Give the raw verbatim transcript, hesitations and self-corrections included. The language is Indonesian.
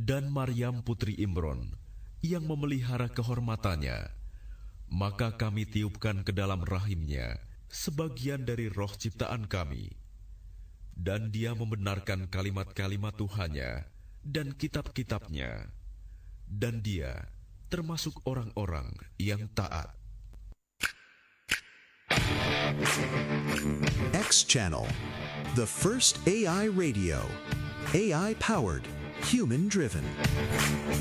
dan Maryam putri Imron yang memelihara kehormatannya, maka kami tiupkan ke dalam rahimnya sebagian dari roh ciptaan kami, dan dia membenarkan kalimat-kalimat Tuhannya dan kitab-kitabnya, dan dia termasuk orang-orang yang taat. X-Channel, the first A I radio, A I-powered, human-driven.